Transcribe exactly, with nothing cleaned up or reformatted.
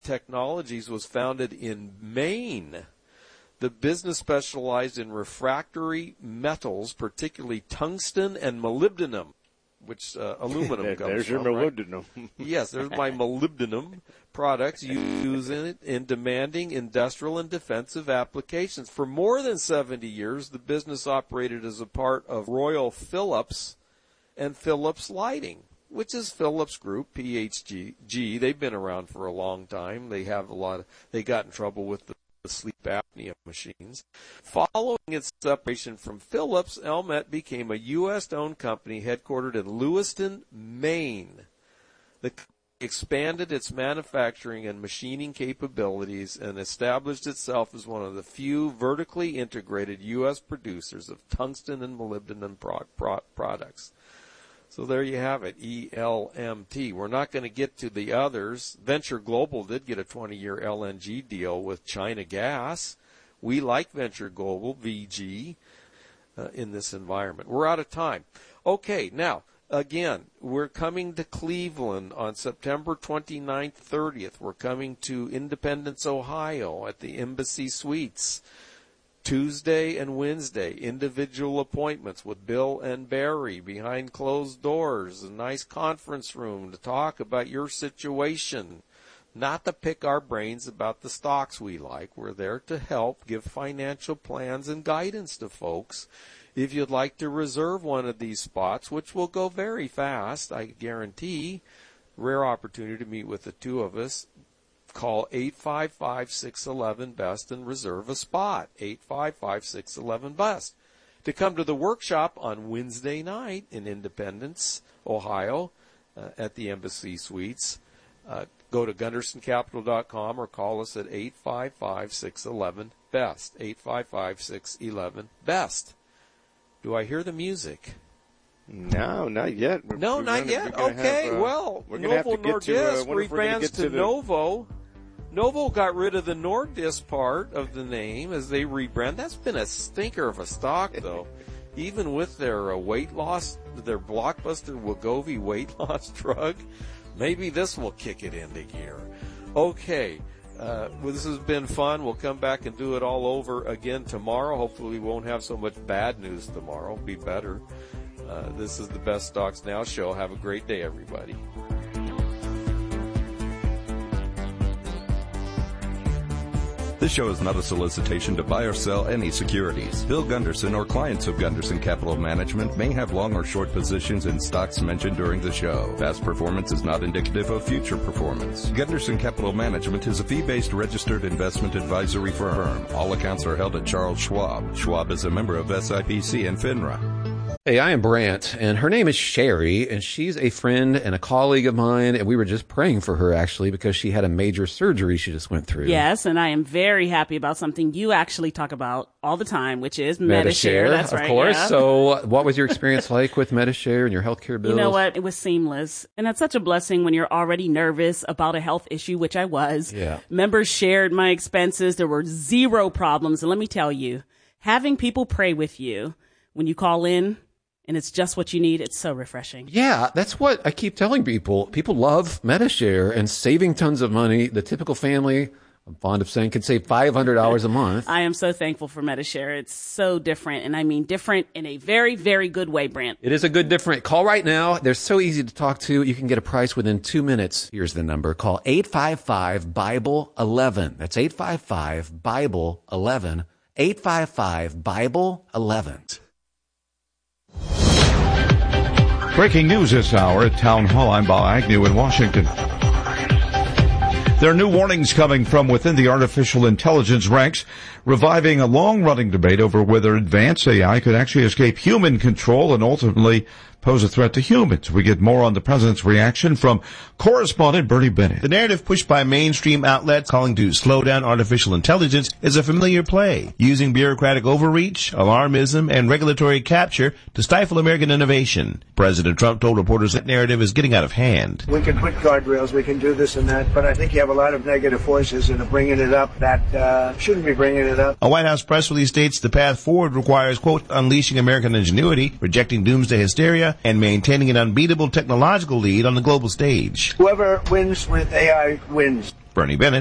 Technologies was founded in Maine. The business specialized in refractory metals, particularly tungsten and molybdenum, which uh, aluminum there, comes there's from. There's your right? molybdenum. Yes, there's my molybdenum products used in, in demanding industrial and defensive applications. For more than seventy years, the business operated as a part of Royal Philips and Philips Lighting, which is Philips Group, P H G. They've been around for a long time. They have a lot of, they got in trouble with the The sleep apnea machines. Following its separation from Philips, Elmet became a U S-owned company headquartered in Lewiston, Maine. The company expanded its manufacturing and machining capabilities and established itself as one of the few vertically integrated U S producers of tungsten and molybdenum pro- pro- products. So there you have it, E L M T. We're not going to get to the others. Venture Global did get a twenty-year L N G deal with China Gas. We like Venture Global, V G, uh, in this environment. We're out of time. Okay, now, again, we're coming to Cleveland on September twenty-ninth, thirtieth. We're coming to Independence, Ohio at the Embassy Suites. Tuesday and Wednesday, individual appointments with Bill and Barry behind closed doors, a nice conference room to talk about your situation, not to pick our brains about the stocks we like. We're there to help give financial plans and guidance to folks. If you'd like to reserve one of these spots, which will go very fast, I guarantee, rare opportunity to meet with the two of us, call eight five five, six one one, B E S T and reserve a spot, eight five five, six one one, B E S T. To come to the workshop on Wednesday night in Independence, Ohio, uh, at the Embassy Suites, uh, go to gunderson capital dot com or call us at eight five five, six one one, B E S T, eight five five, six one one, B E S T. Do I hear the music? No, not yet. We're, no, we're not gonna, yet. Have, Okay, uh, well, we're Novo have to Nordisk to, uh, rebrands to, to Novo. Novo got rid of the Nordisk part of the name as they rebrand. That's been a stinker of a stock, though. Even with their uh, weight loss, their blockbuster Wegovy weight loss drug, maybe this will kick it into gear. Okay, uh, well, this has been fun. We'll come back and do it all over again tomorrow. Hopefully we won't have so much bad news tomorrow. It'll be better. Uh, this is the Best Stocks Now show. Have a great day, everybody. This show is not a solicitation to buy or sell any securities. Bill Gunderson or clients of Gunderson Capital Management may have long or short positions in stocks mentioned during the show. Past performance is not indicative of future performance. Gunderson Capital Management is a fee-based registered investment advisory firm. All accounts are held at Charles Schwab. Schwab is a member of S I P C and FINRA. Hey, I am Brant, and her name is Sherry, and she's a friend and a colleague of mine, and we were just praying for her, actually, because she had a major surgery she just went through. Yes, and I am very happy about something you actually talk about all the time, which is Medi-Share. Medi-Share, That's of right, course. yeah. So what was your experience like with Medi-Share and your healthcare bills? You know what? It was seamless. And that's such a blessing when you're already nervous about a health issue, which I was. Yeah. Members shared my expenses. There were zero problems. And let me tell you, having people pray with you when you call in, and it's just what you need, it's so refreshing. Yeah, that's what I keep telling people. People love Medi-Share and saving tons of money. The typical family, I'm fond of saying, can save five hundred dollars a month. I am so thankful for Medi-Share. It's so different, and I mean different in a very, very good way, Brant. It is a good different. Call right now. They're so easy to talk to. You can get a price within two minutes. Here's the number. Call eight five five, Bible eleven. That's eight five five, Bible eleven. eight five five, Bible eleven. Breaking news this hour at Town Hall. I'm Bob Agnew in Washington. There are new warnings coming from within the artificial intelligence ranks, reviving a long-running debate over whether advanced A I could actually escape human control and ultimately pose a threat to humans. We get more on the president's reaction from correspondent Bernie Bennett. The narrative pushed by mainstream outlets calling to slow down artificial intelligence is a familiar play, using bureaucratic overreach, alarmism, and regulatory capture to stifle American innovation. President Trump told reporters that narrative is getting out of hand. We can put guardrails, we can do this and that, but I think you have a lot of negative forces that are bringing it up that uh, shouldn't be bringing it up. A White House press release states the path forward requires, quote, unleashing American ingenuity, rejecting doomsday hysteria, China and maintaining an unbeatable technological lead on the global stage. Whoever wins with A I wins. Bernie Bennett,